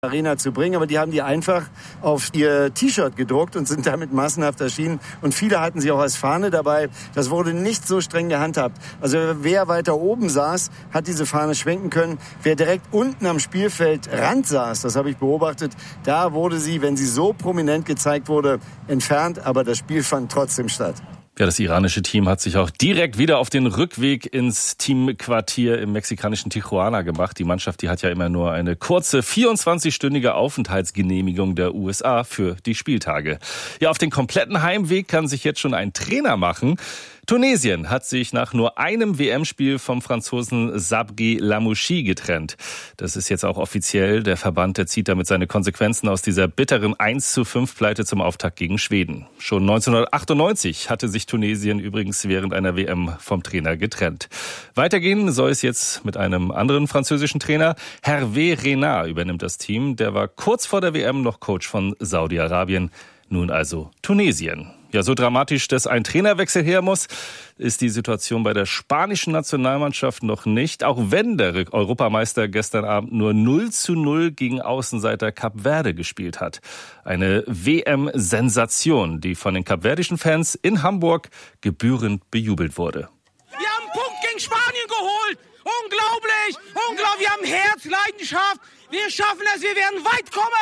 Arena zu bringen, aber die haben die einfach auf ihr T-Shirt gedruckt und sind damit massenhaft erschienen und viele hatten sie auch als Fahne dabei. Das wurde nicht so streng gehandhabt. Also wer weiter oben saß, hat diese Fahne schwenken können. Wer direkt unten am Spielfeldrand saß, das habe ich beobachtet, da wurde sie, wenn sie so prominent gezeigt wurde, entfernt, aber das Spiel fand trotzdem statt. Ja, das iranische Team hat sich auch direkt wieder auf den Rückweg ins Teamquartier im mexikanischen Tijuana gemacht. Die Mannschaft, die hat ja immer nur eine kurze 24-stündige Aufenthaltsgenehmigung der USA für die Spieltage. Ja, auf den kompletten Heimweg kann sich jetzt schon ein Trainer machen. Tunesien hat sich nach nur einem WM-Spiel vom Franzosen Sabri Lamouchi getrennt. Das ist jetzt auch offiziell. Der Verband, der zieht damit seine Konsequenzen aus dieser bitteren 1:5-Pleite zum Auftakt gegen Schweden. Schon 1998 hatte sich Tunesien übrigens während einer WM vom Trainer getrennt. Weitergehen soll es jetzt mit einem anderen französischen Trainer. Hervé Renard übernimmt das Team. Der war kurz vor der WM noch Coach von Saudi-Arabien. Nun also Tunesien. Ja, so dramatisch, dass ein Trainerwechsel her muss, ist die Situation bei der spanischen Nationalmannschaft noch nicht. Auch wenn der Europameister gestern Abend nur 0:0 gegen Außenseiter Kap Verde gespielt hat. Eine WM-Sensation, die von den kapverdischen Fans in Hamburg gebührend bejubelt wurde. Wir haben einen Punkt gegen Spanien geholt. Unglaublich, unglaublich. Wir haben Herz, Leidenschaft. Wir schaffen es, wir werden weit kommen.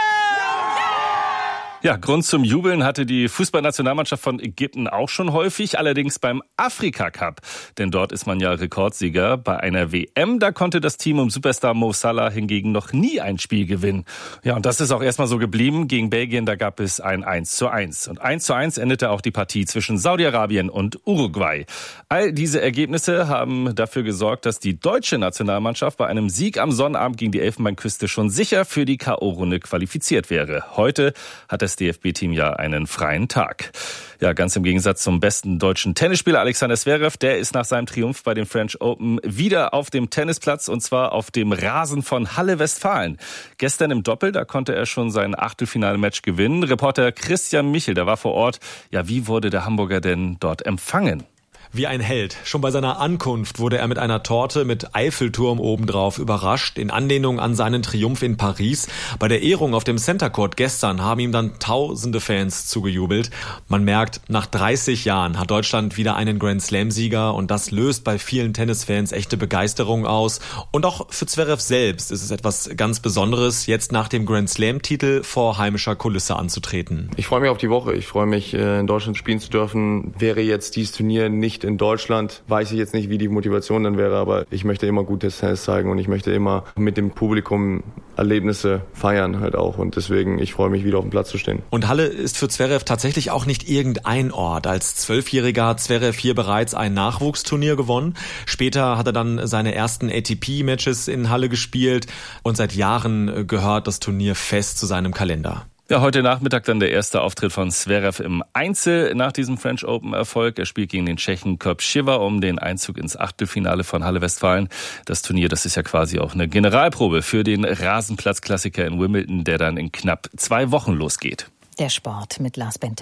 Ja, Grund zum Jubeln hatte die Fußballnationalmannschaft von Ägypten auch schon häufig, allerdings beim Afrika-Cup. Denn dort ist man ja Rekordsieger. Bei einer WM, da konnte das Team um Superstar Mo Salah hingegen noch nie ein Spiel gewinnen. Ja, und das ist auch erstmal so geblieben. Gegen Belgien, da gab es ein 1:1. Und 1:1 endete auch die Partie zwischen Saudi-Arabien und Uruguay. All diese Ergebnisse haben dafür gesorgt, dass die deutsche Nationalmannschaft bei einem Sieg am Sonnabend gegen die Elfenbeinküste schon sicher für die K.O.-Runde qualifiziert wäre. Heute hat das DFB-Team ja einen freien Tag. Ja, ganz im Gegensatz zum besten deutschen Tennisspieler Alexander Zverev, der ist nach seinem Triumph bei den French Open wieder auf dem Tennisplatz und zwar auf dem Rasen von Halle Westfalen. Gestern im Doppel, da konnte er schon sein Achtelfinale-Match gewinnen. Reporter Christian Michel, der war vor Ort. Ja, wie wurde der Hamburger denn dort empfangen? Wie ein Held. Schon bei seiner Ankunft wurde er mit einer Torte mit Eiffelturm obendrauf überrascht, in Anlehnung an seinen Triumph in Paris. Bei der Ehrung auf dem Center Court gestern haben ihm dann tausende Fans zugejubelt. Man merkt, nach 30 Jahren hat Deutschland wieder einen Grand-Slam-Sieger und das löst bei vielen Tennisfans echte Begeisterung aus. Und auch für Zverev selbst ist es etwas ganz Besonderes, jetzt nach dem Grand-Slam-Titel vor heimischer Kulisse anzutreten. Ich freue mich auf die Woche. Ich freue mich, in Deutschland spielen zu dürfen. Wäre jetzt dieses Turnier nicht in Deutschland, weiß ich jetzt nicht, wie die Motivation dann wäre, aber ich möchte immer gutes Tennis zeigen und ich möchte immer mit dem Publikum Erlebnisse feiern halt auch und deswegen, ich freue mich wieder auf dem Platz zu stehen. Und Halle ist für Zverev tatsächlich auch nicht irgendein Ort. Als 12-Jähriger hat Zverev hier bereits ein Nachwuchsturnier gewonnen. Später hat er dann seine ersten ATP-Matches in Halle gespielt und seit Jahren gehört das Turnier fest zu seinem Kalender. Ja, heute Nachmittag dann der erste Auftritt von Zverev im Einzel nach diesem French Open Erfolg. Er spielt gegen den Tschechen Kirp Shiver um den Einzug ins Achtelfinale von Halle Westfalen. Das Turnier, das ist ja quasi auch eine Generalprobe für den Rasenplatzklassiker in Wimbledon, der dann in knapp 2 Wochen losgeht. Der Sport mit Lars Bente.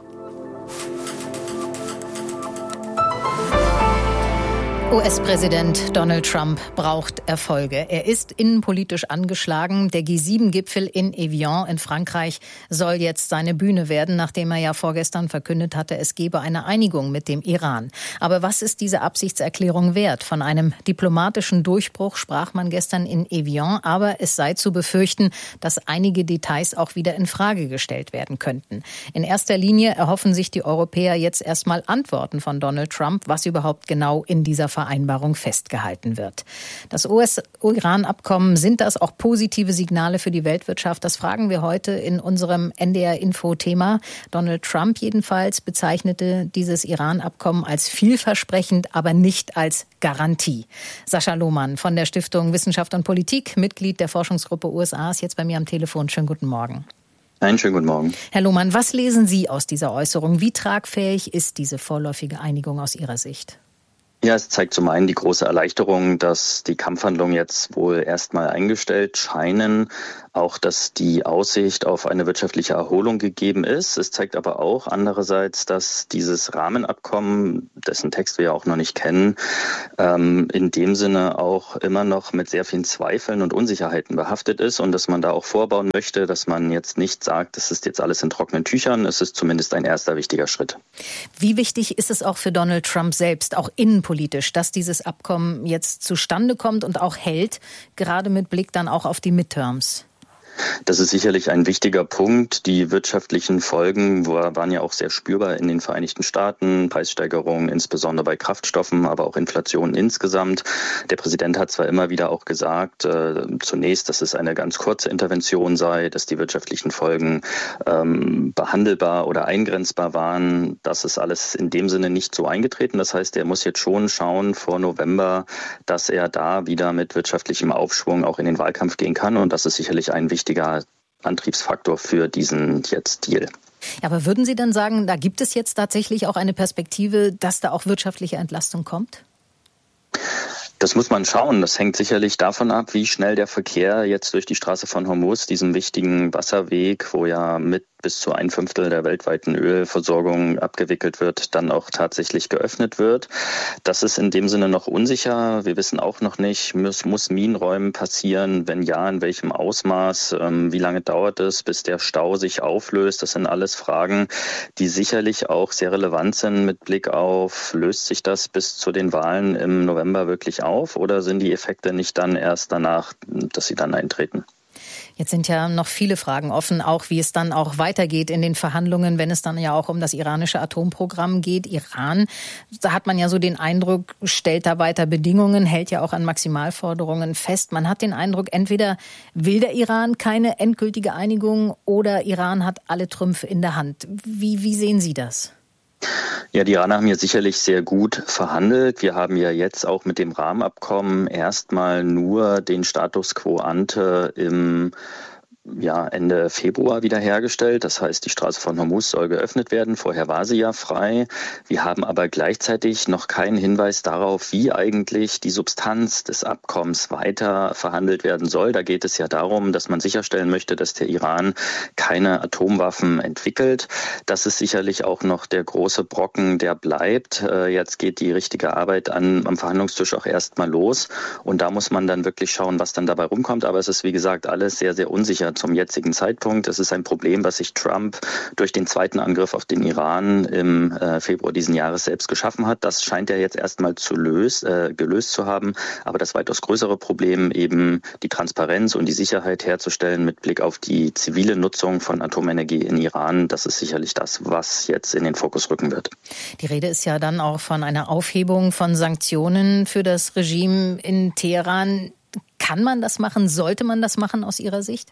US-Präsident Donald Trump braucht Erfolge. Er ist innenpolitisch angeschlagen. Der G7-Gipfel in Evian in Frankreich soll jetzt seine Bühne werden, nachdem er ja vorgestern verkündet hatte, es gebe eine Einigung mit dem Iran. Aber was ist diese Absichtserklärung wert? Von einem diplomatischen Durchbruch sprach man gestern in Evian, aber es sei zu befürchten, dass einige Details auch wieder in Frage gestellt werden könnten. In erster Linie erhoffen sich die Europäer jetzt erstmal Antworten von Donald Trump, was überhaupt genau in dieser Vereinbarung festgehalten wird. Das US-Iran-Abkommen, sind das auch positive Signale für die Weltwirtschaft? Das fragen wir heute in unserem NDR-Info-Thema. Donald Trump jedenfalls bezeichnete dieses Iran-Abkommen als vielversprechend, aber nicht als Garantie. Sascha Lohmann von der Stiftung Wissenschaft und Politik, Mitglied der Forschungsgruppe USA, ist jetzt bei mir am Telefon. Schönen guten Morgen. Einen schönen guten Morgen. Herr Lohmann, was lesen Sie aus dieser Äußerung? Wie tragfähig ist diese vorläufige Einigung aus Ihrer Sicht? Ja, es zeigt zum einen die große Erleichterung, dass die Kampfhandlungen jetzt wohl erstmal eingestellt scheinen. auch, dass die Aussicht auf eine wirtschaftliche Erholung gegeben ist. Es zeigt aber auch andererseits, dass dieses Rahmenabkommen, dessen Text wir ja auch noch nicht kennen, in dem Sinne auch immer noch mit sehr vielen Zweifeln und Unsicherheiten behaftet ist und dass man da auch vorbauen möchte, dass man jetzt nicht sagt, das ist jetzt alles in trockenen Tüchern. Es ist zumindest ein erster wichtiger Schritt. Wie wichtig ist es auch für Donald Trump selbst, auch innenpolitisch, dass dieses Abkommen jetzt zustande kommt und auch hält, gerade mit Blick dann auch auf die Midterms? Das ist sicherlich ein wichtiger Punkt. Die wirtschaftlichen Folgen waren ja auch sehr spürbar in den Vereinigten Staaten. Preissteigerungen, insbesondere bei Kraftstoffen, aber auch Inflation insgesamt. Der Präsident hat zwar immer wieder auch gesagt, zunächst, dass es eine ganz kurze Intervention sei, dass die wirtschaftlichen Folgen behandelbar oder eingrenzbar waren. Das ist alles in dem Sinne nicht so eingetreten. Das heißt, er muss jetzt schon schauen vor November, dass er da wieder mit wirtschaftlichem Aufschwung auch in den Wahlkampf gehen kann. Und das ist sicherlich ein wichtiger Antriebsfaktor für diesen jetzt Deal. Ja, aber würden Sie dann sagen, da gibt es jetzt tatsächlich auch eine Perspektive, dass da auch wirtschaftliche Entlastung kommt? Das muss man schauen. Das hängt sicherlich davon ab, wie schnell der Verkehr jetzt durch die Straße von Hormuz, diesem wichtigen Wasserweg, wo ja mit bis zu 1/5 der weltweiten Ölversorgung abgewickelt wird, dann auch tatsächlich geöffnet wird. Das ist in dem Sinne noch unsicher. Wir wissen auch noch nicht, muss Minenräumen passieren? Wenn ja, in welchem Ausmaß? Wie lange dauert es, bis der Stau sich auflöst? Das sind alles Fragen, die sicherlich auch sehr relevant sind mit Blick auf, löst sich das bis zu den Wahlen im November wirklich auf oder sind die Effekte nicht dann erst danach, dass sie dann eintreten? Jetzt sind ja noch viele Fragen offen, auch wie es dann auch weitergeht in den Verhandlungen, wenn es dann ja auch um das iranische Atomprogramm geht. Iran, da hat man ja so den Eindruck, stellt da weiter Bedingungen, hält ja auch an Maximalforderungen fest. Man hat den Eindruck, entweder will der Iran keine endgültige Einigung oder Iran hat alle Trümpfe in der Hand. Wie sehen Sie das? Ja, die Iraner haben ja sicherlich sehr gut verhandelt. Wir haben ja jetzt auch mit dem Rahmenabkommen erstmal nur den Status quo ante im Ende Februar wiederhergestellt. Das heißt, die Straße von Hormuz soll geöffnet werden. Vorher war sie ja frei. Wir haben aber gleichzeitig noch keinen Hinweis darauf, wie eigentlich die Substanz des Abkommens weiter verhandelt werden soll. Da geht es ja darum, dass man sicherstellen möchte, dass der Iran keine Atomwaffen entwickelt. Das ist sicherlich auch noch der große Brocken, der bleibt. Jetzt geht die richtige Arbeit am Verhandlungstisch auch erstmal los. Und da muss man dann wirklich schauen, was dann dabei rumkommt. Aber es ist, wie gesagt, alles sehr, sehr unsicher zum jetzigen Zeitpunkt. Es ist ein Problem, was sich Trump durch den zweiten Angriff auf den Iran im Februar diesen Jahres selbst geschaffen hat. Das scheint er jetzt erstmal gelöst zu haben. Aber das weitaus größere Problem, eben die Transparenz und die Sicherheit herzustellen mit Blick auf die zivile Nutzung von Atomenergie in Iran, das ist sicherlich das, was jetzt in den Fokus rücken wird. Die Rede ist ja dann auch von einer Aufhebung von Sanktionen für das Regime in Teheran. Kann man das machen? Sollte man das machen aus Ihrer Sicht?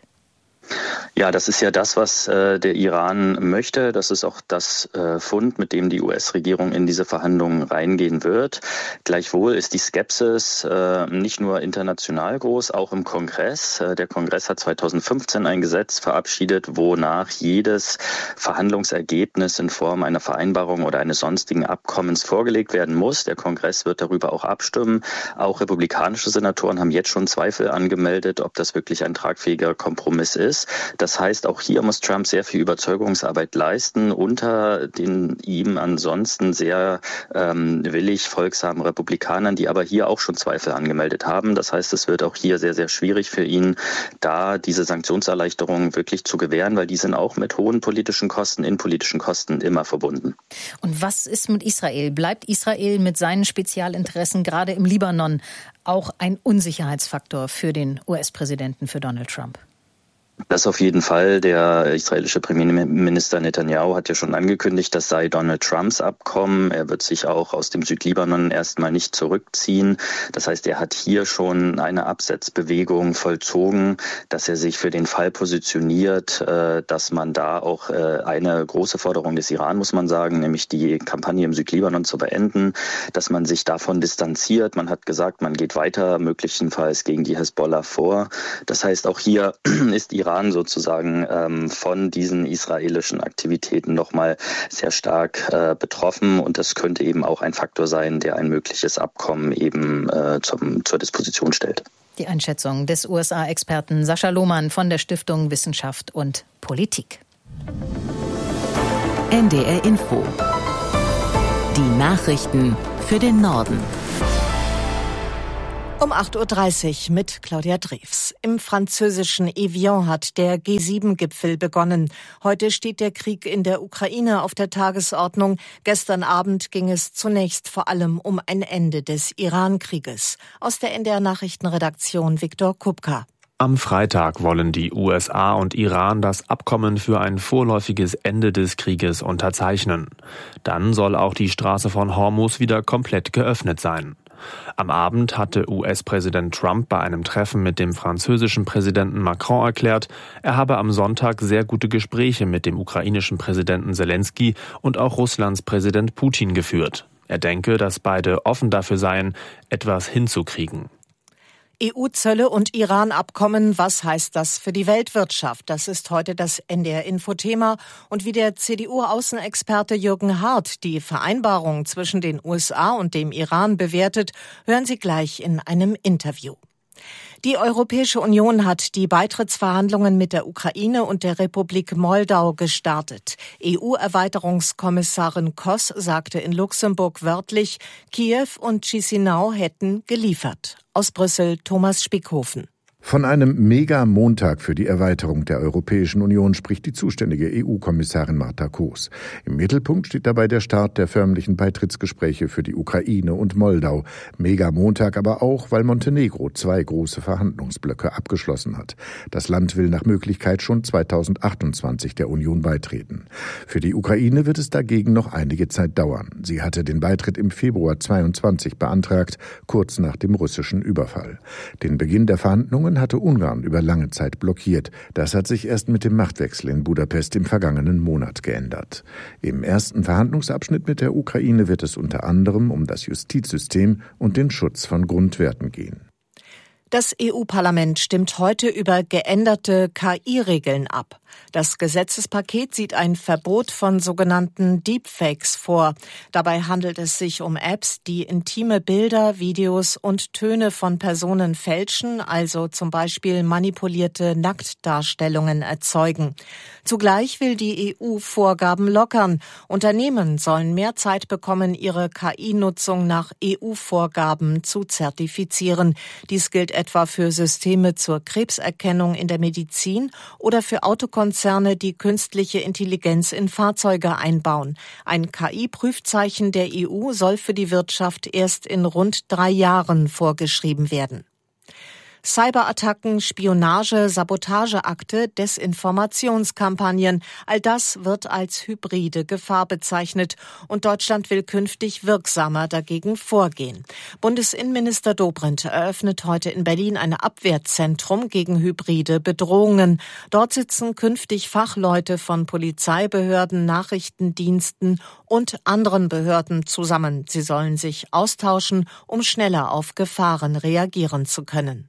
Ja, das ist ja das, was der Iran möchte. Das ist auch das Fund, mit dem die US-Regierung in diese Verhandlungen reingehen wird. Gleichwohl ist die Skepsis nicht nur international groß, auch im Kongress. Der Kongress hat 2015 ein Gesetz verabschiedet, wonach jedes Verhandlungsergebnis in Form einer Vereinbarung oder eines sonstigen Abkommens vorgelegt werden muss. Der Kongress wird darüber auch abstimmen. Auch republikanische Senatoren haben jetzt schon Zweifel angemeldet, ob das wirklich ein tragfähiger Kompromiss ist. Das heißt, auch hier muss Trump sehr viel Überzeugungsarbeit leisten unter den ihm ansonsten sehr willig folgsamen Republikanern, die aber hier auch schon Zweifel angemeldet haben. Das heißt, es wird auch hier sehr, sehr schwierig für ihn, da diese Sanktionserleichterungen wirklich zu gewähren, weil die sind auch mit hohen politischen Kosten, innenpolitischen Kosten immer verbunden. Und was ist mit Israel? Bleibt Israel mit seinen Spezialinteressen gerade im Libanon auch ein Unsicherheitsfaktor für den US-Präsidenten, für Donald Trump? Das auf jeden Fall. Der israelische Premierminister Netanyahu hat ja schon angekündigt, das sei Donald Trumps Abkommen. Er wird sich auch aus dem Südlibanon erstmal nicht zurückziehen. Das heißt, er hat hier schon eine Absetzbewegung vollzogen, dass er sich für den Fall positioniert, dass man da auch eine große Forderung des Iran, muss man sagen, nämlich die Kampagne im Südlibanon zu beenden, dass man sich davon distanziert. Man hat gesagt, man geht weiter, möglicherweise gegen die Hezbollah vor. Das heißt, auch hier ist Iran sozusagen von diesen israelischen Aktivitäten nochmal sehr stark betroffen und das könnte eben auch ein Faktor sein, der ein mögliches Abkommen eben zur Disposition stellt. Die Einschätzung des USA-Experten Sascha Lohmann von der Stiftung Wissenschaft und Politik. NDR Info. Die Nachrichten für den Norden. Um 8.30 Uhr mit Claudia Drews. Im französischen Evian hat der G7-Gipfel begonnen. Heute steht der Krieg in der Ukraine auf der Tagesordnung. Gestern Abend ging es zunächst vor allem um ein Ende des Iran-Krieges. Aus der NDR-Nachrichtenredaktion Viktor Kupka. Am Freitag wollen die USA und Iran das Abkommen für ein vorläufiges Ende des Krieges unterzeichnen. Dann soll auch die Straße von Hormuz wieder komplett geöffnet sein. Am Abend hatte US-Präsident Trump bei einem Treffen mit dem französischen Präsidenten Macron erklärt, er habe am Sonntag sehr gute Gespräche mit dem ukrainischen Präsidenten Selensky und auch Russlands Präsident Putin geführt. Er denke, dass beide offen dafür seien, etwas hinzukriegen. EU-Zölle und Iran-Abkommen, was heißt das für die Weltwirtschaft? Das ist heute das NDR-Info-Thema. Und wie der CDU-Außenexperte Jürgen Hart die Vereinbarung zwischen den USA und dem Iran bewertet, hören Sie gleich in einem Interview. Die Europäische Union hat die Beitrittsverhandlungen mit der Ukraine und der Republik Moldau gestartet. EU-Erweiterungskommissarin Koss sagte in Luxemburg wörtlich, Kiew und Chisinau hätten geliefert. Aus Brüssel Thomas Spickhofen. Von einem Mega-Montag für die Erweiterung der Europäischen Union spricht die zuständige EU-Kommissarin Marta Koos. Im Mittelpunkt steht dabei der Start der förmlichen Beitrittsgespräche für die Ukraine und Moldau. Mega-Montag aber auch, weil Montenegro 2 große Verhandlungsblöcke abgeschlossen hat. Das Land will nach Möglichkeit schon 2028 der Union beitreten. Für die Ukraine wird es dagegen noch einige Zeit dauern. Sie hatte den Beitritt im Februar 2022 beantragt, kurz nach dem russischen Überfall. Den Beginn der Verhandlungen hatte Ungarn über lange Zeit blockiert. Das hat sich erst mit dem Machtwechsel in Budapest im vergangenen Monat geändert. Im ersten Verhandlungsabschnitt mit der Ukraine wird es unter anderem um das Justizsystem und den Schutz von Grundwerten gehen. Das EU-Parlament stimmt heute über geänderte KI-Regeln ab. Das Gesetzespaket sieht ein Verbot von sogenannten Deepfakes vor. Dabei handelt es sich um Apps, die intime Bilder, Videos und Töne von Personen fälschen, also zum Beispiel manipulierte Nacktdarstellungen erzeugen. Zugleich will die EU Vorgaben lockern. Unternehmen sollen mehr Zeit bekommen, ihre KI-Nutzung nach EU-Vorgaben zu zertifizieren. Dies gilt etwa für Systeme zur Krebserkennung in der Medizin oder für Autokonzerne, die künstliche Intelligenz in Fahrzeuge einbauen. Ein KI-Prüfzeichen der EU soll für die Wirtschaft erst in rund 3 Jahren vorgeschrieben werden. Cyberattacken, Spionage, Sabotageakte, Desinformationskampagnen, all das wird als hybride Gefahr bezeichnet und Deutschland will künftig wirksamer dagegen vorgehen. Bundesinnenminister Dobrindt eröffnet heute in Berlin ein Abwehrzentrum gegen hybride Bedrohungen. Dort sitzen künftig Fachleute von Polizeibehörden, Nachrichtendiensten und anderen Behörden zusammen. Sie sollen sich austauschen, um schneller auf Gefahren reagieren zu können.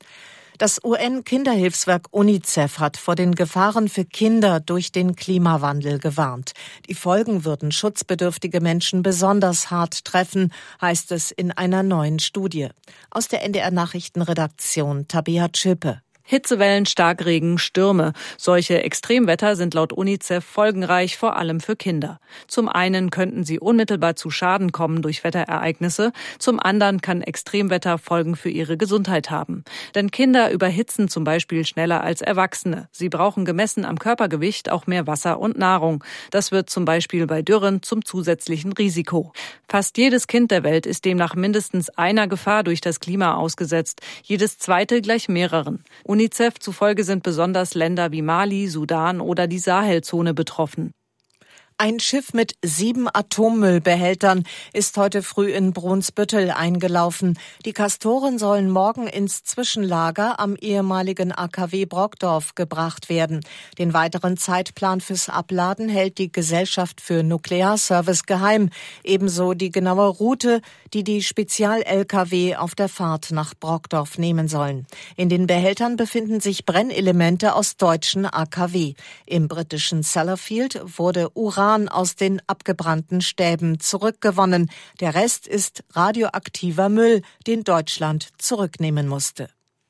Das UN-Kinderhilfswerk UNICEF hat vor den Gefahren für Kinder durch den Klimawandel gewarnt. Die Folgen würden schutzbedürftige Menschen besonders hart treffen, heißt es in einer neuen Studie. Aus der NDR-Nachrichtenredaktion Tabea Tschippe. Hitzewellen, Starkregen, Stürme. Solche Extremwetter sind laut UNICEF folgenreich, vor allem für Kinder. Zum einen könnten sie unmittelbar zu Schaden kommen durch Wetterereignisse, zum anderen kann Extremwetter Folgen für ihre Gesundheit haben. Denn Kinder überhitzen zum Beispiel schneller als Erwachsene. Sie brauchen gemessen am Körpergewicht auch mehr Wasser und Nahrung. Das wird zum Beispiel bei Dürren zum zusätzlichen Risiko. Fast jedes Kind der Welt ist demnach mindestens einer Gefahr durch das Klima ausgesetzt, jedes zweite gleich mehreren. UNICEF zufolge sind besonders Länder wie Mali, Sudan oder die Sahelzone betroffen. Ein Schiff mit 7 Atommüllbehältern ist heute früh in Brunsbüttel eingelaufen. Die Castoren sollen morgen ins Zwischenlager am ehemaligen AKW Brockdorf gebracht werden. Den weiteren Zeitplan fürs Abladen hält die Gesellschaft für Nuklearservice geheim. Ebenso die genaue Route, die die Spezial-LKW auf der Fahrt nach Brockdorf nehmen sollen. In den Behältern befinden sich Brennelemente aus deutschen AKW. Im britischen Sellafield wurde Uran aus den abgebrannten Stäben zurückgewonnen. Der Rest ist radioaktiver Müll, den Deutschland zurücknehmen musste.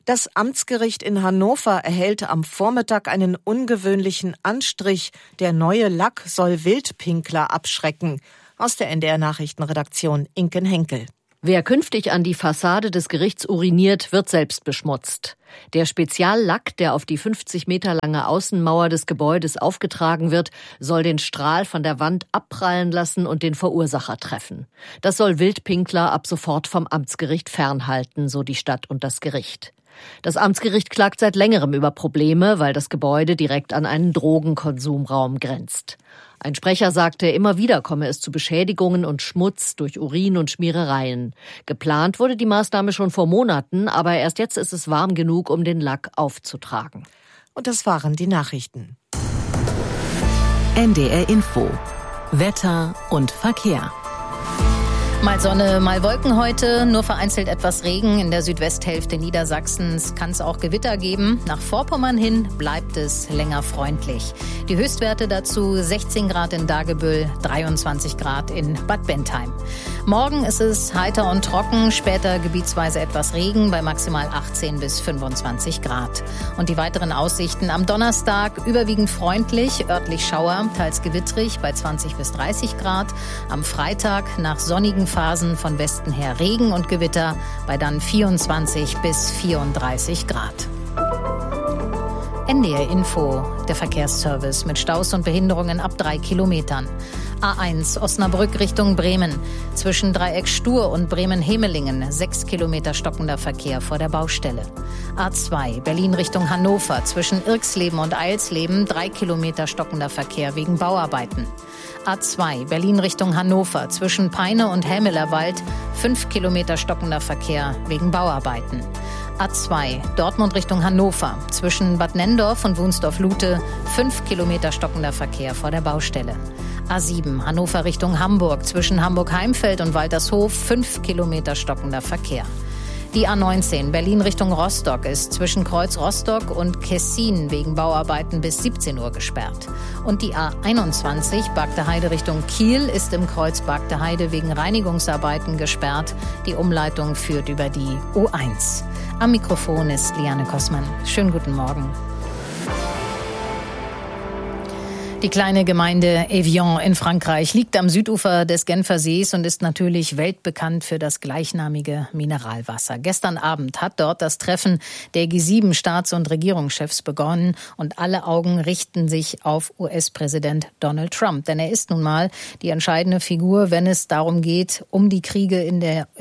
Das Amtsgericht in Hannover erhält am Vormittag einen ungewöhnlichen Anstrich. Der neue Lack soll Wildpinkler abschrecken. Aus der NDR-Nachrichtenredaktion Inken Henkel. Wer künftig an die Fassade des Gerichts uriniert, wird selbst beschmutzt. Der Speziallack, der auf die 50 Meter lange Außenmauer des Gebäudes aufgetragen wird, soll den Strahl von der Wand abprallen lassen und den Verursacher treffen. Das soll Wildpinkler ab sofort vom Amtsgericht fernhalten, so die Stadt und das Gericht. Das Amtsgericht klagt seit längerem über Probleme, weil das Gebäude direkt an einen Drogenkonsumraum grenzt. Ein Sprecher sagte, immer wieder komme es zu Beschädigungen und Schmutz durch Urin und Schmierereien. Geplant wurde die Maßnahme schon vor Monaten, aber erst jetzt ist es warm genug, um den Lack aufzutragen. Und das waren die Nachrichten. NDR Info. Wetter und Verkehr. Mal Sonne, mal Wolken heute, nur vereinzelt etwas Regen. In der Südwesthälfte Niedersachsens kann es auch Gewitter geben. Nach Vorpommern hin bleibt es länger freundlich. Die Höchstwerte dazu 16 Grad in Dagebüll, 23 Grad in Bad Bentheim. Morgen ist es heiter und trocken, später gebietsweise etwas Regen bei maximal 18 bis 25 Grad. Und die weiteren Aussichten am Donnerstag überwiegend freundlich, örtlich Schauer, teils gewittrig bei 20 bis 30 Grad. Am Freitag nach sonnigen Phasen von Westen her Regen und Gewitter bei dann 24 bis 34 Grad. NDR Info, der Verkehrsservice mit Staus und Behinderungen ab 3 Kilometern. A1 Osnabrück Richtung Bremen. Zwischen Dreieck Stur und Bremen-Hemelingen 6 Kilometer stockender Verkehr vor der Baustelle. A2 Berlin Richtung Hannover. Zwischen Irxleben und Eilsleben 3 Kilometer stockender Verkehr wegen Bauarbeiten. A2 Berlin Richtung Hannover. Zwischen Peine und Hämelerwald 5 Kilometer stockender Verkehr wegen Bauarbeiten. A2 Dortmund Richtung Hannover. Zwischen Bad Nenndorf und Wunsdorf-Lute 5 Kilometer stockender Verkehr vor der Baustelle. A7 Hannover Richtung Hamburg. Zwischen Hamburg-Heimfeld und Waltershof 5 Kilometer stockender Verkehr. Die A19 Berlin Richtung Rostock ist zwischen Kreuz Rostock und Kessin wegen Bauarbeiten bis 17 Uhr gesperrt. Und die A21 Bagdeheide Richtung Kiel ist im Kreuz Bagdeheide wegen Reinigungsarbeiten gesperrt. Die Umleitung führt über die U1. Am Mikrofon ist Liane Kossmann. Schönen guten Morgen. Die kleine Gemeinde Evian in Frankreich liegt am Südufer des Genfer Sees und ist natürlich weltbekannt für das gleichnamige Mineralwasser. Gestern Abend hat dort das Treffen der G7-Staats- und Regierungschefs begonnen und alle Augen richten sich auf US-Präsident Donald Trump. Denn er ist nun mal die entscheidende Figur, wenn es darum geht, um den Krieg in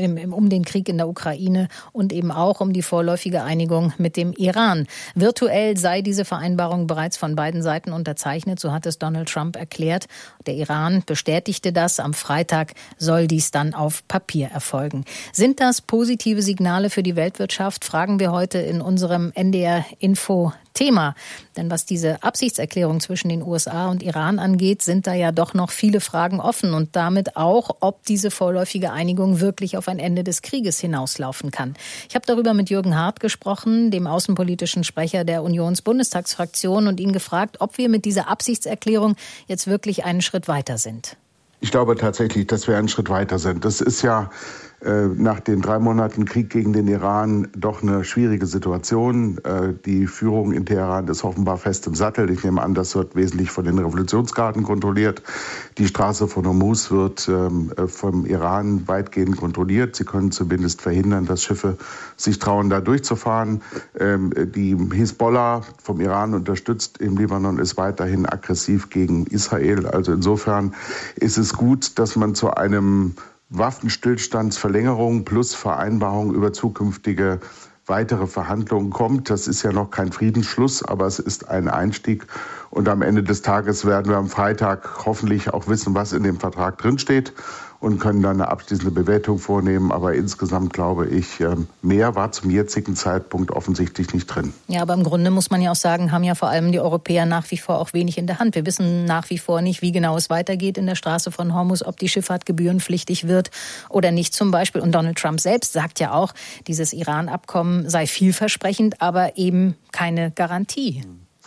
der Ukraine und eben auch um die vorläufige Einigung mit dem Iran. Virtuell sei diese Vereinbarung bereits von beiden Seiten unterzeichnet, so hat es Donald Trump erklärt. Der Iran bestätigte das. Am Freitag soll dies dann auf Papier erfolgen. Sind das positive Signale für die Weltwirtschaft? Fragen wir heute in unserem NDR-Info-Thema. Denn was diese Absichtserklärung zwischen den USA und Iran angeht, sind da ja doch noch viele Fragen offen und damit auch, ob diese vorläufige Einigung wirklich auf ein Ende des Krieges hinauslaufen kann. Ich habe darüber mit Jürgen Hart gesprochen, dem außenpolitischen Sprecher der Unionsbundestagsfraktion, und ihn gefragt, ob wir mit dieser Absichtserklärung jetzt wirklich einen Schritt weiter sind. Ich glaube tatsächlich, dass wir einen Schritt weiter sind. Das ist ja nach den 3 Monaten Krieg gegen den Iran doch eine schwierige Situation. Die Führung in Teheran ist offenbar fest im Sattel. Ich nehme an, das wird wesentlich von den Revolutionsgarden kontrolliert. Die Straße von Hormuz wird vom Iran weitgehend kontrolliert. Sie können zumindest verhindern, dass Schiffe sich trauen, da durchzufahren. Die Hisbollah, vom Iran unterstützt im Libanon, ist weiterhin aggressiv gegen Israel. Also insofern ist es gut, dass man zu einem Waffenstillstandsverlängerung plus Vereinbarung über zukünftige weitere Verhandlungen kommt. Das ist ja noch kein Friedensschluss, aber es ist ein Einstieg. Und am Ende des Tages werden wir am Freitag hoffentlich auch wissen, was in dem Vertrag drinsteht und können dann eine abschließende Bewertung vornehmen. Aber insgesamt glaube ich, mehr war zum jetzigen Zeitpunkt offensichtlich nicht drin. Ja, aber im Grunde muss man ja auch sagen, haben ja vor allem die Europäer nach wie vor auch wenig in der Hand. Wir wissen nach wie vor nicht, wie genau es weitergeht in der Straße von Hormuz, ob die Schifffahrt gebührenpflichtig wird oder nicht zum Beispiel. Und Donald Trump selbst sagt ja auch, dieses Iran-Abkommen sei vielversprechend, aber eben keine Garantie.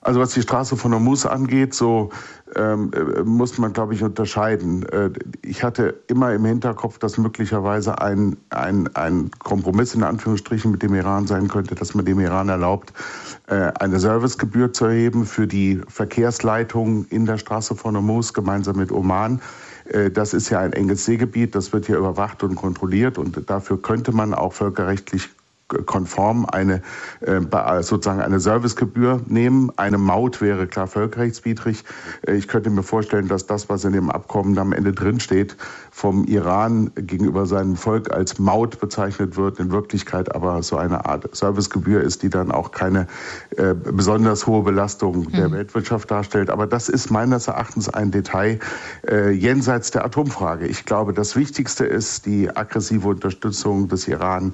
Also was die Straße von Hormuz angeht, so muss man, glaube ich, unterscheiden. Ich hatte immer im Hinterkopf, dass möglicherweise ein Kompromiss in Anführungsstrichen mit dem Iran sein könnte, dass man dem Iran erlaubt, eine Servicegebühr zu erheben für die Verkehrsleitung in der Straße von Hormuz gemeinsam mit Oman. Das ist ja ein enges Seegebiet, das wird hier überwacht und kontrolliert und dafür könnte man auch völkerrechtlich konform eine Servicegebühr nehmen. Eine Maut wäre klar völkerrechtswidrig. Ich könnte mir vorstellen, dass das, was in dem Abkommen am Ende drinsteht, vom Iran gegenüber seinem Volk als Maut bezeichnet wird, in Wirklichkeit aber so eine Art Servicegebühr ist, die dann auch keine besonders hohe Belastung der Weltwirtschaft darstellt. Aber das ist meines Erachtens ein Detail jenseits der Atomfrage. Ich glaube, das Wichtigste ist die aggressive Unterstützung des Iran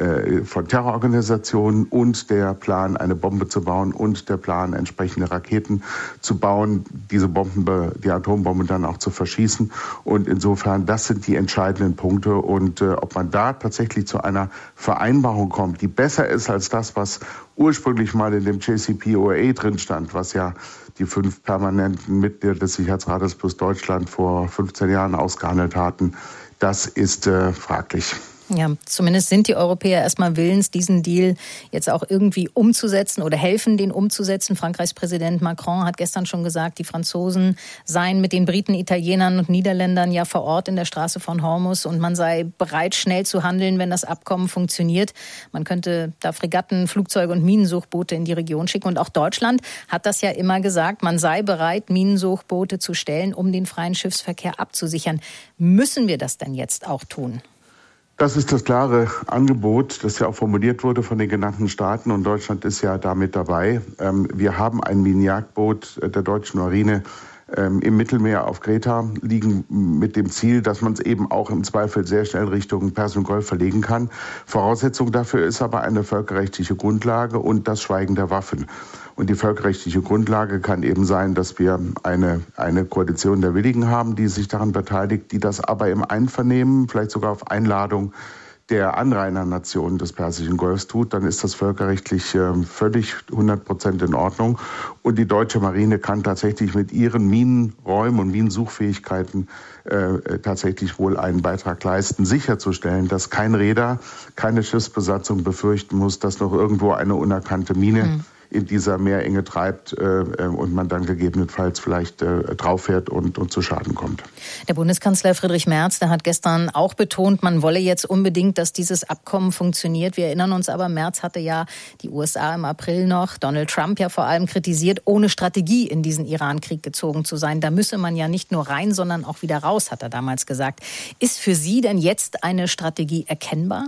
von Terrororganisationen und der Plan, eine Bombe zu bauen und der Plan, entsprechende Raketen zu bauen, die Atombombe dann auch zu verschießen. Und insofern, das sind die entscheidenden Punkte. Und ob man da tatsächlich zu einer Vereinbarung kommt, die besser ist als das, was ursprünglich mal in dem JCPOA drin stand, was ja die 5 permanenten Mitglieder des Sicherheitsrates plus Deutschland vor 15 Jahren ausgehandelt hatten, das ist fraglich. Ja, zumindest sind die Europäer erstmal willens, diesen Deal jetzt auch irgendwie umzusetzen oder helfen, den umzusetzen. Frankreichs Präsident Macron hat gestern schon gesagt, die Franzosen seien mit den Briten, Italienern und Niederländern ja vor Ort in der Straße von Hormuz und man sei bereit, schnell zu handeln, wenn das Abkommen funktioniert. Man könnte da Fregatten, Flugzeuge und Minensuchboote in die Region schicken. Und auch Deutschland hat das ja immer gesagt, man sei bereit, Minensuchboote zu stellen, um den freien Schiffsverkehr abzusichern. Müssen wir das denn jetzt auch tun? Das ist das klare Angebot, das ja auch formuliert wurde von den genannten Staaten und Deutschland ist ja damit dabei. Wir haben ein Minenjagdboot der deutschen Marine im Mittelmeer auf Kreta liegen mit dem Ziel, dass man es eben auch im Zweifel sehr schnell Richtung Persischen Golf verlegen kann. Voraussetzung dafür ist aber eine völkerrechtliche Grundlage und das Schweigen der Waffen. Und die völkerrechtliche Grundlage kann eben sein, dass wir eine Koalition der Willigen haben, die sich daran beteiligt, die das aber im Einvernehmen, vielleicht sogar auf Einladung der Anrainernationen des Persischen Golfs tut, dann ist das völkerrechtlich völlig 100% in Ordnung. Und die deutsche Marine kann tatsächlich mit ihren Minenräumen und Minensuchfähigkeiten tatsächlich wohl einen Beitrag leisten, sicherzustellen, dass kein Reeder, keine Schiffsbesatzung befürchten muss, dass noch irgendwo eine unerkannte Mine in dieser Meerenge treibt und man dann gegebenenfalls vielleicht drauf fährt und zu Schaden kommt. Der Bundeskanzler Friedrich Merz, der hat gestern auch betont, man wolle jetzt unbedingt, dass dieses Abkommen funktioniert. Wir erinnern uns aber, Merz hatte ja die USA im April noch, Donald Trump ja vor allem kritisiert, ohne Strategie in diesen Iran-Krieg gezogen zu sein. Da müsse man ja nicht nur rein, sondern auch wieder raus, hat er damals gesagt. Ist für Sie denn jetzt eine Strategie erkennbar?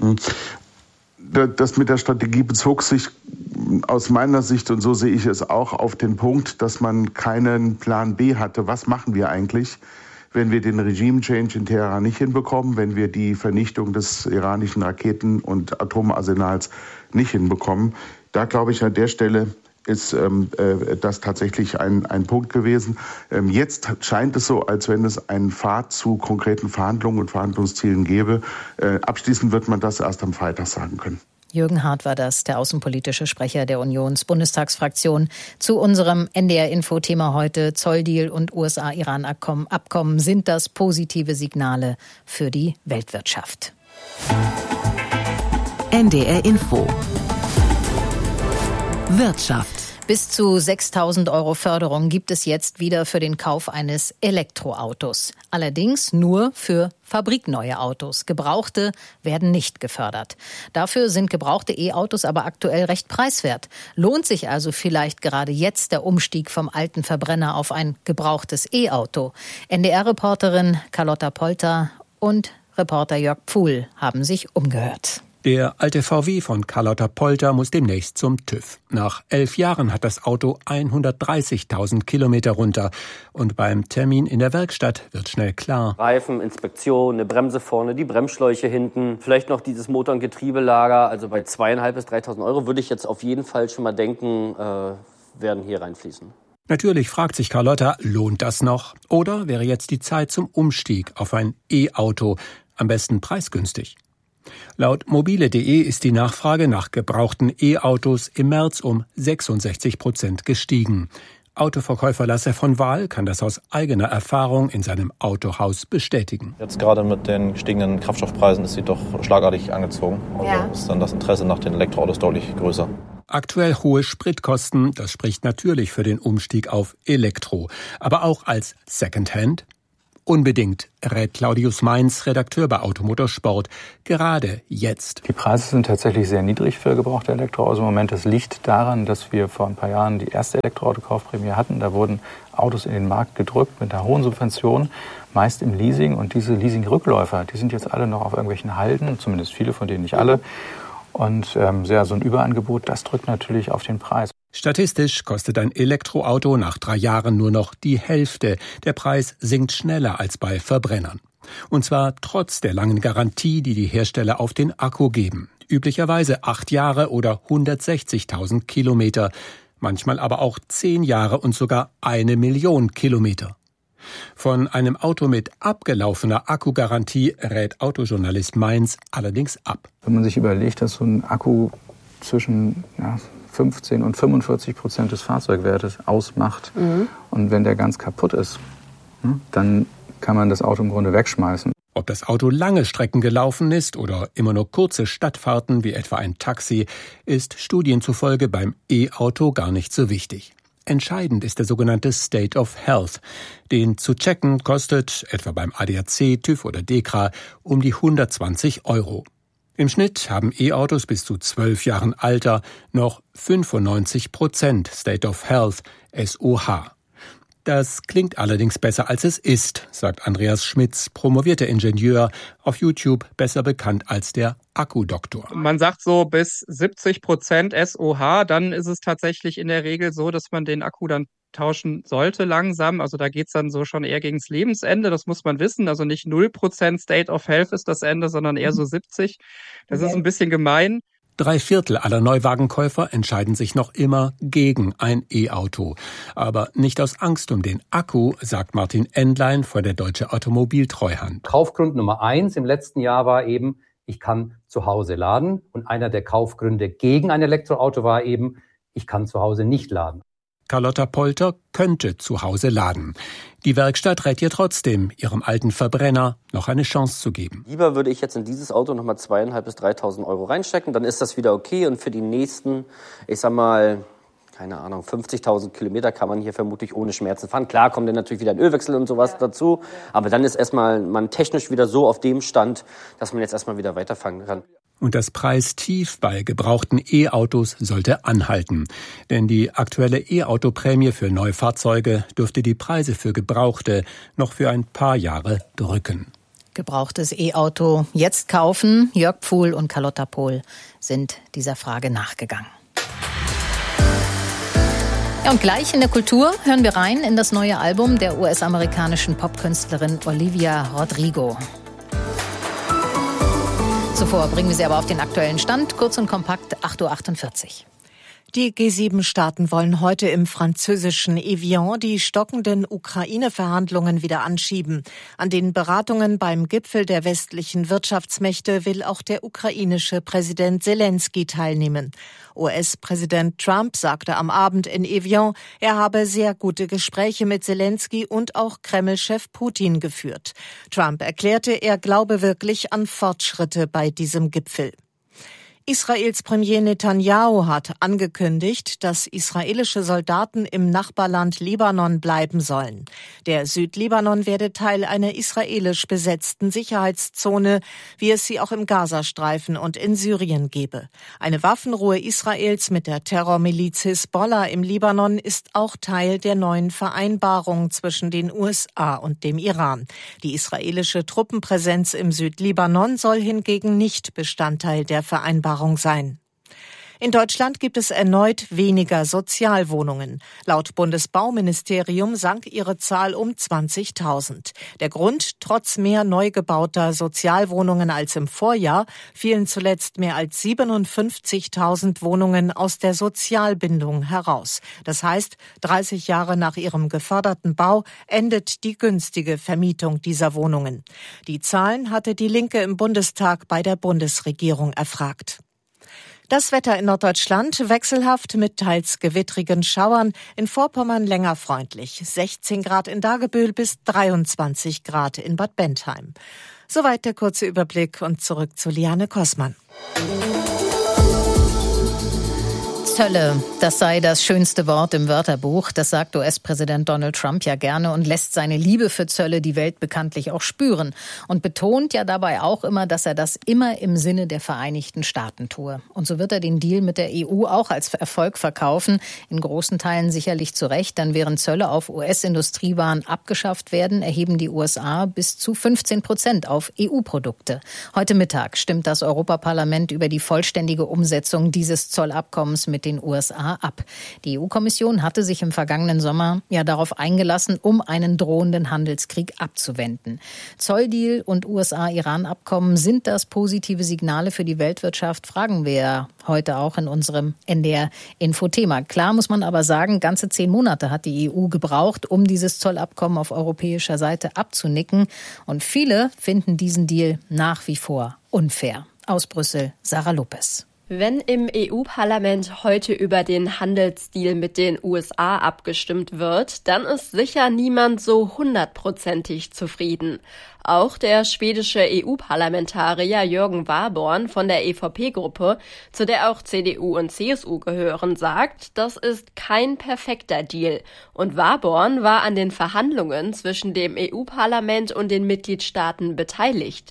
Das mit der Strategie bezog sich aus meiner Sicht, und so sehe ich es auch, auf den Punkt, dass man keinen Plan B hatte. Was machen wir eigentlich, wenn wir den Regime-Change in Teheran nicht hinbekommen, wenn wir die Vernichtung des iranischen Raketen- und Atomarsenals nicht hinbekommen? Da glaube ich, an der Stelle ist das tatsächlich ein Punkt gewesen. Jetzt scheint es so, als wenn es einen Pfad zu konkreten Verhandlungen und Verhandlungszielen gäbe. Abschließend wird man das erst am Freitag sagen können. Jürgen Hart war das, der außenpolitische Sprecher der Unionsbundestagsfraktion. Zu unserem NDR-Info-Thema heute: Zolldeal und USA-Iran-Abkommen. Sind das positive Signale für die Weltwirtschaft? NDR-Info Wirtschaft. Bis zu 6.000 € Förderung gibt es jetzt wieder für den Kauf eines Elektroautos. Allerdings nur für fabrikneue Autos. Gebrauchte werden nicht gefördert. Dafür sind gebrauchte E-Autos aber aktuell recht preiswert. Lohnt sich also vielleicht gerade jetzt der Umstieg vom alten Verbrenner auf ein gebrauchtes E-Auto? NDR-Reporterin Carlotta Polter und Reporter Jörg Pfuhl haben sich umgehört. Der alte VW von Carlotta Polter muss demnächst zum TÜV. Nach 11 Jahren hat das Auto 130.000 Kilometer runter. Und beim Termin in der Werkstatt wird schnell klar: Reifen, Inspektion, eine Bremse vorne, die Bremsschläuche hinten, vielleicht noch dieses Motor- und Getriebelager. Also bei 2.500 bis 3.000 € würde ich jetzt auf jeden Fall schon mal denken, werden hier reinfließen. Natürlich fragt sich Carlotta, lohnt das noch? Oder wäre jetzt die Zeit zum Umstieg auf ein E-Auto, am besten preisgünstig? Laut mobile.de ist die Nachfrage nach gebrauchten E-Autos im März um 66% gestiegen. Autoverkäufer Lasse von Wahl kann das aus eigener Erfahrung in seinem Autohaus bestätigen. Jetzt gerade mit den gestiegenen Kraftstoffpreisen ist sie doch schlagartig angezogen. Also ist dann das Interesse nach den Elektroautos deutlich größer. Aktuell hohe Spritkosten, das spricht natürlich für den Umstieg auf Elektro. Aber auch als Secondhand? Unbedingt, rät Claudius Mainz, Redakteur bei Automotorsport, gerade jetzt. Die Preise sind tatsächlich sehr niedrig für gebrauchte Elektroautos im Moment. Das liegt daran, dass wir vor ein paar Jahren die erste Elektroautokaufprämie hatten. Da wurden Autos in den Markt gedrückt mit einer hohen Subvention, meist im Leasing. Und diese Leasing-Rückläufer, die sind jetzt alle noch auf irgendwelchen Halden, zumindest viele von denen, nicht alle. Und so ein Überangebot, das drückt natürlich auf den Preis. Statistisch kostet ein Elektroauto nach 3 Jahren nur noch die Hälfte. Der Preis sinkt schneller als bei Verbrennern. Und zwar trotz der langen Garantie, die die Hersteller auf den Akku geben. Üblicherweise 8 Jahre oder 160.000 Kilometer. Manchmal aber auch 10 Jahre und sogar 1 Million Kilometer. Von einem Auto mit abgelaufener Akkugarantie rät Autojournalist Mainz allerdings ab. Wenn man sich überlegt, dass so ein Akku zwischen 15 und 45% des Fahrzeugwertes ausmacht und wenn der ganz kaputt ist, dann kann man das Auto im Grunde wegschmeißen. Ob das Auto lange Strecken gelaufen ist oder immer nur kurze Stadtfahrten wie etwa ein Taxi, ist Studien zufolge beim E-Auto gar nicht so wichtig. Entscheidend ist der sogenannte State of Health. Den zu checken kostet, etwa beim ADAC, TÜV oder DEKRA, um die 120 €. Im Schnitt haben E-Autos bis zu 12 Jahren Alter noch 95% State of Health, SOH. Das klingt allerdings besser als es ist, sagt Andreas Schmitz, promovierter Ingenieur, auf YouTube besser bekannt als der Akkudoktor. Man sagt so bis 70% SOH, dann ist es tatsächlich in der Regel so, dass man den Akku dann tauschen sollte langsam. Also da geht's dann so schon eher gegens Lebensende, das muss man wissen. Also nicht 0% State of Health ist das Ende, sondern eher so 70. Das ist ein bisschen gemein. 3/4 aller Neuwagenkäufer entscheiden sich noch immer gegen ein E-Auto. Aber nicht aus Angst um den Akku, sagt Martin Endlein von der Deutsche Automobiltreuhand. Kaufgrund Nummer 1 im letzten Jahr war eben, ich kann zu Hause laden. Und einer der Kaufgründe gegen ein Elektroauto war eben, ich kann zu Hause nicht laden. Carlotta Polter könnte zu Hause laden. Die Werkstatt rät ihr trotzdem, ihrem alten Verbrenner noch eine Chance zu geben. Lieber würde ich jetzt in dieses Auto nochmal 2.500 bis 3.000 € reinstecken, dann ist das wieder okay. Und für die nächsten, ich sag mal, keine Ahnung, 50.000 Kilometer kann man hier vermutlich ohne Schmerzen fahren. Klar kommt dann natürlich wieder ein Ölwechsel und sowas dazu, aber dann ist erstmal man technisch wieder so auf dem Stand, dass man jetzt erstmal wieder weiterfahren kann. Und das Preistief bei gebrauchten E-Autos sollte anhalten. Denn die aktuelle E-Auto-Prämie für Neufahrzeuge dürfte die Preise für Gebrauchte noch für ein paar Jahre drücken. Gebrauchtes E-Auto jetzt kaufen? Jörg Pfuhl und Carlotta Pohl sind dieser Frage nachgegangen. Ja, und gleich in der Kultur hören wir rein in das neue Album der US-amerikanischen Popkünstlerin Olivia Rodrigo. Zuvor bringen wir Sie aber auf den aktuellen Stand, kurz und kompakt, 8.48 Uhr. Die G7-Staaten wollen heute im französischen Evian die stockenden Ukraine-Verhandlungen wieder anschieben. An den Beratungen beim Gipfel der westlichen Wirtschaftsmächte will auch der ukrainische Präsident Selenskyj teilnehmen. US-Präsident Trump sagte am Abend in Evian, er habe sehr gute Gespräche mit Selenskyj und auch Kreml-Chef Putin geführt. Trump erklärte, er glaube wirklich an Fortschritte bei diesem Gipfel. Israels Premier Netanyahu hat angekündigt, dass israelische Soldaten im Nachbarland Libanon bleiben sollen. Der Südlibanon werde Teil einer israelisch besetzten Sicherheitszone, wie es sie auch im Gazastreifen und in Syrien gebe. Eine Waffenruhe Israels mit der Terrormiliz Hisbollah im Libanon ist auch Teil der neuen Vereinbarung zwischen den USA und dem Iran. Die israelische Truppenpräsenz im Südlibanon soll hingegen nicht Bestandteil der Vereinbarung sein. In Deutschland gibt es erneut weniger Sozialwohnungen. Laut Bundesbauministerium sank ihre Zahl um 20.000. Der Grund: trotz mehr neu gebauter Sozialwohnungen als im Vorjahr fielen zuletzt mehr als 57.000 Wohnungen aus der Sozialbindung heraus. Das heißt, 30 Jahre nach ihrem geförderten Bau endet die günstige Vermietung dieser Wohnungen. Die Zahlen hatte die Linke im Bundestag bei der Bundesregierung erfragt. Das Wetter in Norddeutschland wechselhaft mit teils gewittrigen Schauern, in Vorpommern länger freundlich. 16 Grad in Dagebüll bis 23 Grad in Bad Bentheim. Soweit der kurze Überblick und zurück zu Liane Kossmann. Zölle, das sei das schönste Wort im Wörterbuch. Das sagt US-Präsident Donald Trump ja gerne und lässt seine Liebe für Zölle die Welt bekanntlich auch spüren. Und betont ja dabei auch immer, dass er das immer im Sinne der Vereinigten Staaten tue. Und so wird er den Deal mit der EU auch als Erfolg verkaufen. In großen Teilen sicherlich zu Recht. Dann während Zölle auf US-Industriewaren abgeschafft werden, erheben die USA bis zu 15% auf EU-Produkte. Heute Mittag stimmt das Europaparlament über die vollständige Umsetzung dieses Zollabkommens mit den USA ab. Die EU-Kommission hatte sich im vergangenen Sommer ja darauf eingelassen, um einen drohenden Handelskrieg abzuwenden. Zolldeal und USA-Iran-Abkommen, sind das positive Signale für die Weltwirtschaft? Fragen wir heute auch in unserem NDR-Infothema. Klar muss man aber sagen, ganze 10 Monate hat die EU gebraucht, um dieses Zollabkommen auf europäischer Seite abzunicken. Und viele finden diesen Deal nach wie vor unfair. Aus Brüssel, Sarah Lopez. Wenn im EU-Parlament heute über den Handelsdeal mit den USA abgestimmt wird, dann ist sicher niemand so 100%ig zufrieden. Auch der schwedische EU-Parlamentarier Jürgen Warborn von der EVP-Gruppe, zu der auch CDU und CSU gehören, sagt, das ist kein perfekter Deal. Und Warborn war an den Verhandlungen zwischen dem EU-Parlament und den Mitgliedstaaten beteiligt.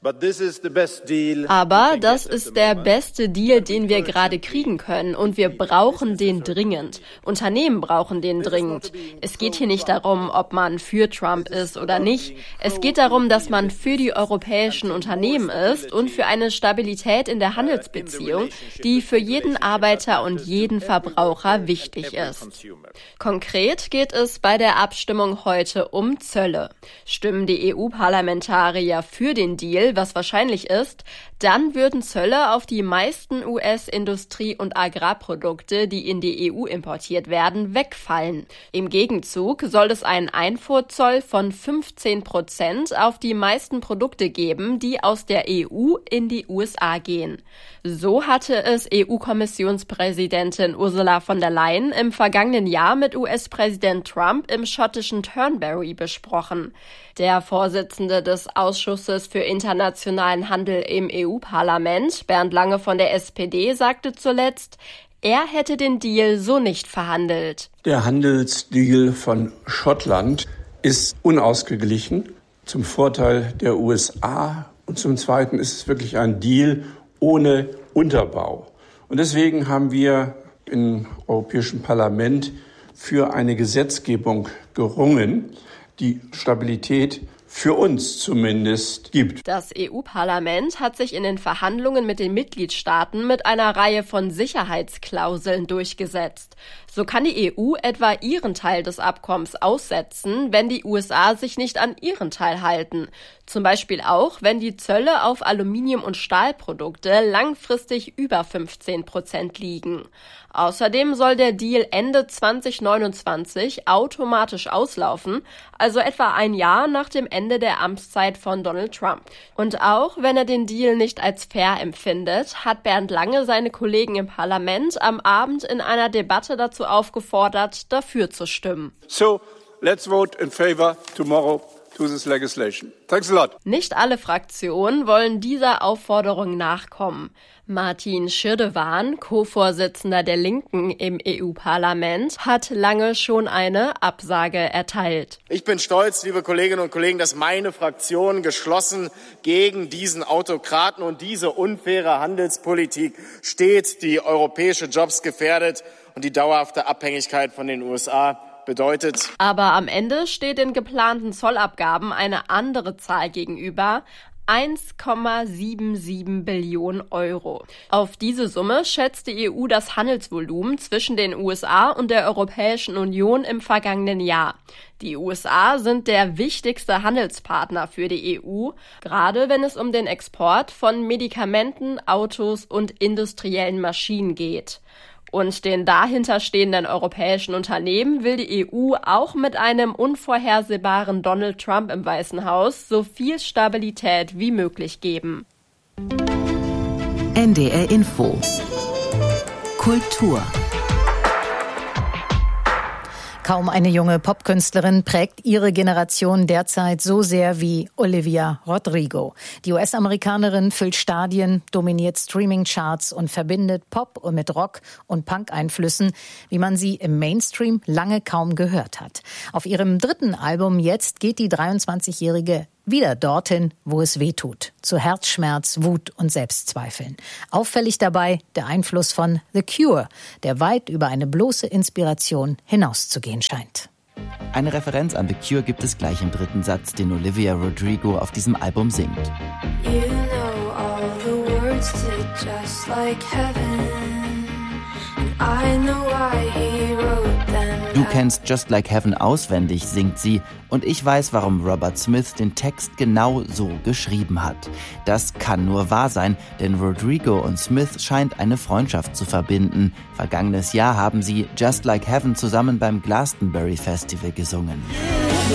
Aber das ist der beste Deal, den wir gerade kriegen können, und wir brauchen den dringend. Unternehmen brauchen den dringend. Es geht hier nicht darum, ob man für Trump ist oder nicht. Es geht darum, dass man für die europäischen Unternehmen ist und für eine Stabilität in der Handelsbeziehung, die für jeden Arbeiter und jeden Verbraucher wichtig ist. Konkret geht es bei der Abstimmung heute um Zölle. Stimmen die EU-Parlamentarier für den Deal, was wahrscheinlich ist, dann würden Zölle auf die meisten US-Industrie- und Agrarprodukte, die in die EU importiert werden, wegfallen. Im Gegenzug soll es einen Einfuhrzoll von 15% auf die meisten Produkte geben, die aus der EU in die USA gehen. So hatte es EU-Kommissionspräsidentin Ursula von der Leyen im vergangenen Jahr mit US-Präsident Trump im schottischen Turnberry besprochen. Der Vorsitzende des Ausschusses für internationalen Handel im EU-Parlament, Bernd Lange von der SPD, sagte zuletzt, er hätte den Deal so nicht verhandelt. Der Handelsdeal von Schottland ist unausgeglichen zum Vorteil der USA, und zum Zweiten ist es wirklich ein Deal ohne Unterbau. Und deswegen haben wir im Europäischen Parlament für eine Gesetzgebung gerungen, die Stabilität für uns zumindest gibt. Das EU-Parlament hat sich in den Verhandlungen mit den Mitgliedstaaten mit einer Reihe von Sicherheitsklauseln durchgesetzt. So kann die EU etwa ihren Teil des Abkommens aussetzen, wenn die USA sich nicht an ihren Teil halten. Zum Beispiel auch, wenn die Zölle auf Aluminium- und Stahlprodukte langfristig über 15% liegen. Außerdem soll der Deal Ende 2029 automatisch auslaufen, also etwa ein Jahr nach dem Ende der Amtszeit von Donald Trump. Und auch wenn er den Deal nicht als fair empfindet, hat Bernd Lange seine Kollegen im Parlament am Abend in einer Debatte dazu aufgefordert, dafür zu stimmen. So, let's vote in favor tomorrow to this legislation. Thanks a lot. Nicht alle Fraktionen wollen dieser Aufforderung nachkommen. Martin Schirdewan, Co-Vorsitzender der Linken im EU-Parlament, hat lange schon eine Absage erteilt. Ich bin stolz, liebe Kolleginnen und Kollegen, dass meine Fraktion geschlossen gegen diesen Autokraten und diese unfaire Handelspolitik steht, die europäische Jobs gefährdet und die dauerhafte Abhängigkeit von den USA bedeutet. Aber am Ende steht den geplanten Zollabgaben eine andere Zahl gegenüber. 1,77 Billionen Euro. Auf diese Summe schätzt die EU das Handelsvolumen zwischen den USA und der Europäischen Union im vergangenen Jahr. Die USA sind der wichtigste Handelspartner für die EU, gerade wenn es um den Export von Medikamenten, Autos und industriellen Maschinen geht. Und den dahinterstehenden europäischen Unternehmen will die EU auch mit einem unvorhersehbaren Donald Trump im Weißen Haus so viel Stabilität wie möglich geben. NDR Info Kultur. Kaum eine junge Popkünstlerin prägt ihre Generation derzeit so sehr wie Olivia Rodrigo. Die US-Amerikanerin füllt Stadien, dominiert Streaming-Charts und verbindet Pop mit Rock- und Punk-Einflüssen, wie man sie im Mainstream lange kaum gehört hat. Auf ihrem 3. Album jetzt geht die 23-Jährige wieder dorthin, wo es weh tut. Zu Herzschmerz, Wut und Selbstzweifeln. Auffällig dabei der Einfluss von The Cure, der weit über eine bloße Inspiration hinauszugehen scheint. Eine Referenz an The Cure gibt es gleich im 3. Satz, den Olivia Rodrigo auf diesem Album singt. You know all the words to Just Like Heaven. I know why he wrote them. Du kennst Just Like Heaven auswendig, singt sie, und ich weiß, warum Robert Smith den Text genau so geschrieben hat. Das kann nur wahr sein, denn Rodrigo und Smith scheint eine Freundschaft zu verbinden. Vergangenes Jahr haben sie Just Like Heaven zusammen beim Glastonbury Festival gesungen.